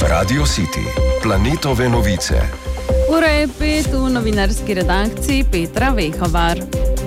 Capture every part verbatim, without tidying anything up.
Radio City, planetove novice. Ura je pet v novinarski redakciji Petra Vehovar.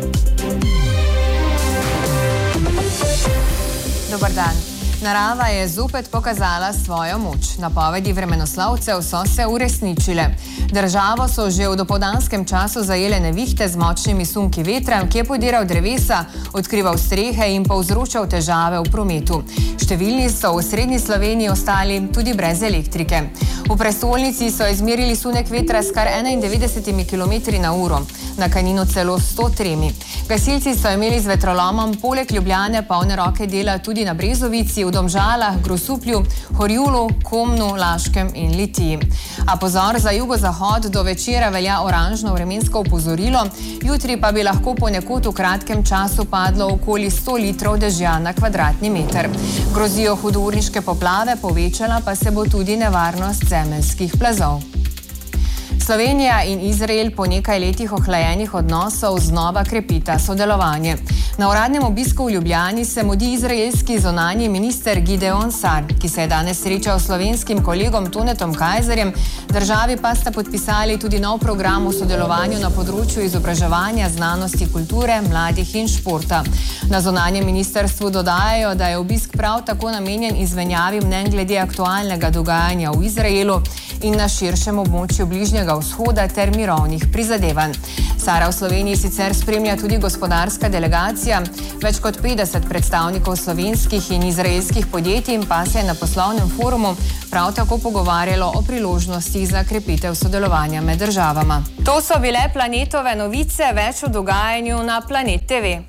Dobar dan. Narava je zopet pokazala svojo moč. Napovedi vremenoslovcev so se uresničile. Državo so že v dopoldanskem času zajele nevihte z močnimi sunki vetra, ki je podiral drevesa, odkrival strehe in povzročal težave v prometu. Številni so v srednji Sloveniji ostali tudi brez elektrike. V prestolnici so izmerili sunek vetra s kar enaindevetdeset kilometri na uro, na Kaninu celo sto tri. Gasilci so imeli z vetrolomom poleg Ljubljane polne roke dela tudi na Brezovici, v Domžalah, Grosuplju, Horjulu, Komnu, Laškem in Litiji. A pozor, za jugozahod do večera velja oranžno vremensko opozorilo, jutri pa bi lahko ponekod v kratkem času padlo okoli sto litrov dežja na kvadratni meter. Grozijo hudourniške poplave, povečala pa se bo tudi nevarnost zemeljskih plazov. Slovenija in Izrael po nekaj letih ohlajenih odnosov znova krepita sodelovanje. Na uradnem obisku v Ljubljani se mudi izraelski zunanji minister Gideon Sar, ki se je danes srečal s slovenskim kolegom Tonetom Kajzerjem. Državi pa sta podpisali tudi nov program o sodelovanju na področju izobraževanja, znanosti, kulture, mladih in športa. Na zunanjem ministrstvu dodajajo, da je obisk prav tako namenjen izmenjavi mnenj glede aktualnega dogajanja v Izraelu in na širšem območju Bližnjega vzhoda ter mirovnih prizadevanj. Sara v Sloveniji sicer spremlja tudi gospodarska delegacija. Več kot petdeset predstavnikov slovenskih in izraelskih podjetij pa se je na poslovnem forumu prav tako pogovarjalo o priložnostih za krepitev sodelovanja med državama. To so bile planetove novice, več o dogajanju na Planet T V.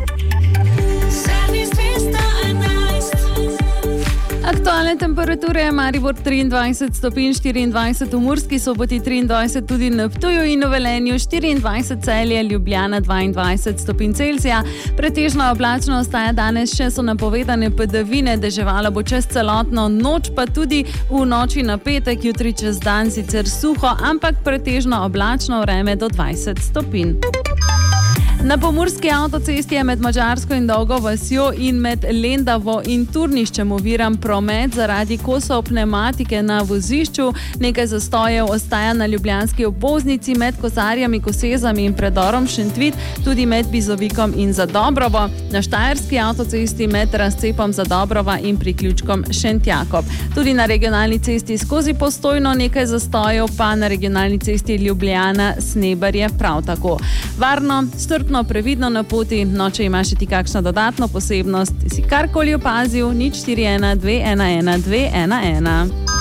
Aktualne temperature: Maribor triindvajset stopinj, štiriindvajset v Murski Soboti, triindvajset tudi na Ptuju in v Velenju, štiriindvajset Celje, Ljubljana dvaindvajset stopinj Celzija. Pretežno oblačno ostaja danes, še so napovedane padavine, deževalo bo čez celotno noč, pa tudi v noči na petek, jutri čez dan sicer suho, ampak pretežno oblačno vreme do dvajset stopinj. Na pomurski avtocesti je med Madžarsko in Dolgo vasjo in med Lendavo in Turniščem oviran promet zaradi kosov pnevmatike na vozišču. Nekaj zastojev ostaja na ljubljanski obvoznici med Kozarjami, Kosezami in predorom Šentvid, tudi med Bizovikom in Zadobrovo. Na štajerski avtocesti med razcepom Zadobrova in priključkom Šentjakob. Tudi na regionalni cesti skozi Postojno nekaj zastojev, pa na regionalni cesti Ljubljana-Snebarje prav tako. Varno, strpno, previdno na poti. No, če imaš ti kakšno dodatno posebnost, si karkoli opazil, nič štiri ena dve ena ena dve ena ena.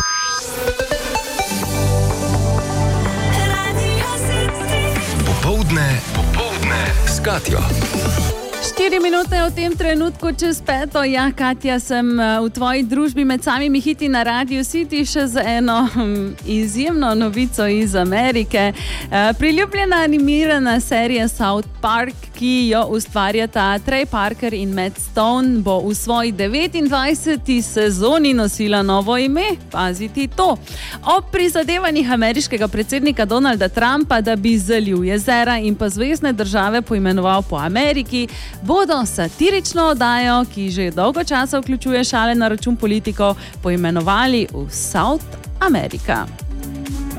Popoldne, popoldne s Katjo. Štiri minute v tem trenutku čez peto. Ja, Katja, sem v tvoji družbi med samimi hiti na Radio City še z eno hm, izjemno novico iz Amerike. Priljubljena animirana serija South Park, ki jo ustvarjata Trey Parker in Matt Stone, bo v svoji devetindvajseti sezoni nosila novo ime. Paziti to. Ob prizadevanjih ameriškega predsednika Donalda Trumpa, da bi zaliv jezera in pa zvezne države poimenoval po Ameriki, bodo satirično oddajo, ki že dolgo časa vključuje šale na račun politikov, poimenovali v South America.